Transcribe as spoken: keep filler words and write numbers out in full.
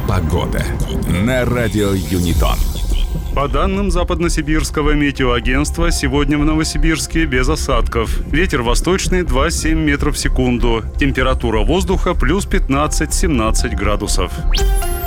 Погода на радио Юнитон. По данным Западносибирского метеоагентства, сегодня в Новосибирске без осадков. Ветер восточный два целых семь метров в секунду. Температура воздуха плюс пятнадцать-семнадцать градусов.